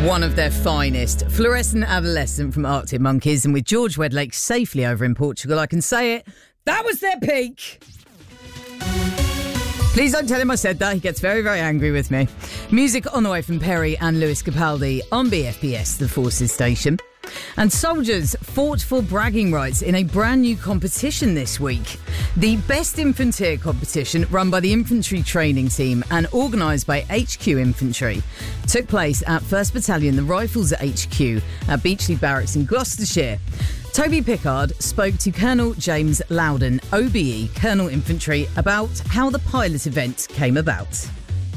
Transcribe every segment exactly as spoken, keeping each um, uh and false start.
One of their finest, Fluorescent Adolescent from Arctic Monkeys, and with George Wedlake safely over in Portugal, I can say it, that was their peak. Please don't tell him I said that, he gets very, very angry with me. Music on the way from Perry and Lewis Capaldi on B F B S, the Forces Station. And soldiers fought for bragging rights in a brand new competition this week. The Best Infanteer competition, run by the Infantry Training Team and organised by H Q Infantry, took place at first Battalion, the Rifles at H Q at Beachley Barracks in Gloucestershire. Toby Pickard spoke to Colonel James Loudon, O B E, Colonel Infantry, about how the pilot event came about.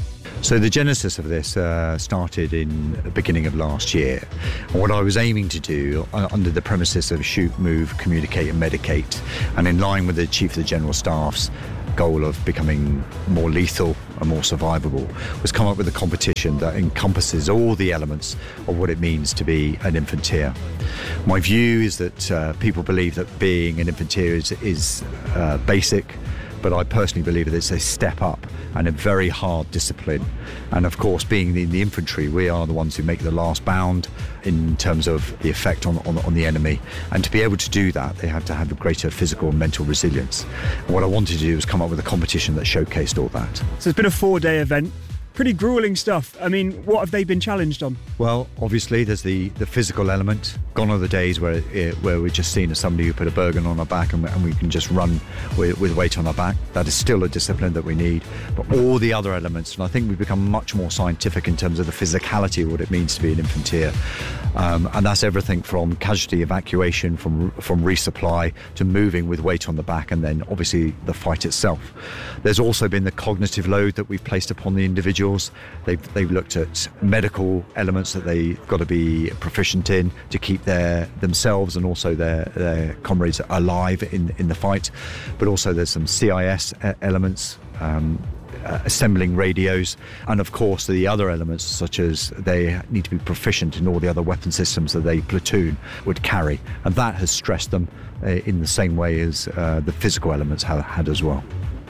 So the genesis of this uh, started in the beginning of last year. And what I was aiming to do, uh, under the premises of shoot, move, communicate and medicate, and in line with the Chief of the General Staff's goal of becoming more lethal and more survivable, was come up with a competition that encompasses all the elements of what it means to be an infanteer. My view is that uh, people believe that being an infanteer is, is uh, basic, but I personally believe that it's a step up and a very hard discipline. And of course, being in the infantry, we are the ones who make the last bound in terms of the effect on, on, on the enemy. And to be able to do that, they have to have a greater physical and mental resilience. And what I wanted to do was come up with a competition that showcased all that. So it's been a four-day event. Pretty gruelling stuff. I mean, what have they been challenged on? Well, obviously, there's the, the physical element. Gone are the days where it, where we're just seen as somebody who put a Bergen on our back and, and we can just run with, with weight on our back. That is still a discipline that we need. But all the other elements, and I think we've become much more scientific in terms of the physicality of what it means to be an infanteer. Um, and that's everything from casualty evacuation, from from resupply, to moving with weight on the back, and then obviously the fight itself. There's also been the cognitive load that we've placed upon the individuals. They've, they've looked at medical elements that they've got to be proficient in to keep their themselves and also their, their comrades alive in, in the fight. But also there's some C I S elements, um, uh, assembling radios, and of course the other elements such as they need to be proficient in all the other weapon systems that they platoon would carry. And that has stressed them uh, in the same way as uh, the physical elements have had as well.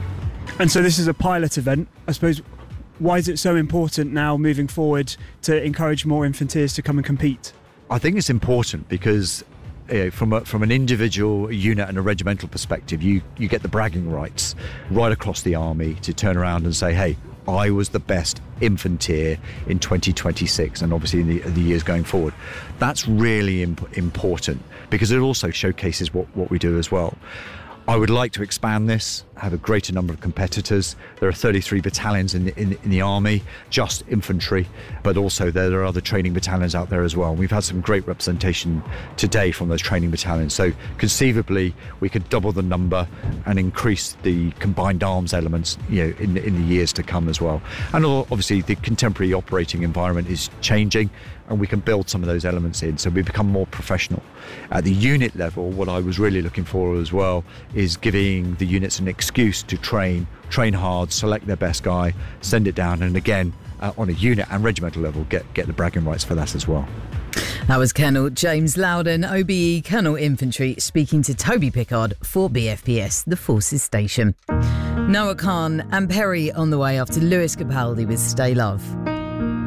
And so this is a pilot event, I suppose. Why is it so important now moving forward to encourage more infanteers to come and compete? I think it's important because uh, from a, from an individual unit and a regimental perspective, you, you get the bragging rights right across the army to turn around and say, hey, I was the best infanteer in twenty twenty-six and obviously in the, the years going forward. That's really imp- important because it also showcases what, what we do as well. I would like to expand this, have a greater number of competitors. There are thirty-three battalions in the, in, in the army, just infantry, but also there are other training battalions out there as well. We've had some great representation today from those training battalions. So conceivably, we could double the number and increase the combined arms elements, you know, in, in the years to come as well. And obviously, the contemporary operating environment is changing, and we can build some of those elements in, so we become more professional. At the unit level, what I was really looking for as well is giving the units an excuse to train, train hard, select their best guy, send it down, and again, uh, on a unit and regimental level, get, get the bragging rights for that as well. That was Colonel James Loudon, O B E, Colonel Infantry, speaking to Toby Pickard for B F P S, the Forces Station. Noah Khan and Perry on the way after Lewis Capaldi with Stay Love.